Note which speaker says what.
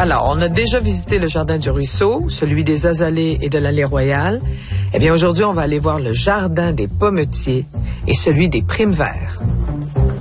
Speaker 1: Alors, on a déjà visité le jardin du ruisseau, celui des azalées et de l'allée royale. Eh bien, aujourd'hui, on va aller voir le jardin des pommetiers et celui des primes verts.